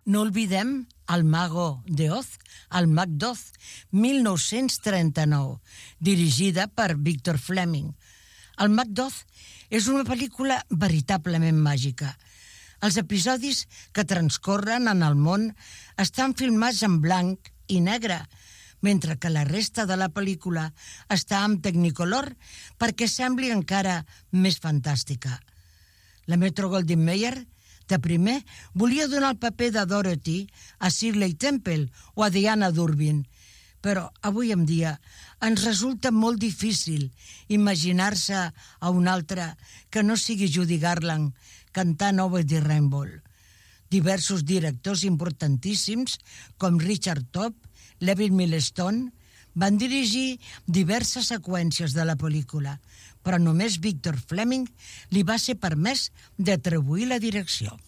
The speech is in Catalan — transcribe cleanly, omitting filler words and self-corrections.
No oblidem El Mago de Oz, el Mag d'Oz, 1939, dirigida per Victor Fleming. El Mag d'Oz és una pel·lícula veritablement màgica. Els episodis que transcorren en el món estan filmats en blanc i negre, mentre que la resta de la pel·lícula està en Technicolor perquè sembli encara més fantàstica. La Metro-Goldwyn-Mayer, de primer, volia donar el paper de Dorothy a Shirley Temple o a Diana Durbin, però avui en dia ens resulta molt difícil imaginar-se a una altra que no sigui Judy Garland cantant Over the Rainbow. Diversos directors importantíssims, com Richard Top, Levin Milestone, van dirigir diverses seqüències de la pel·lícula, però només Victor Fleming li va ser permès d'atribuir la direcció.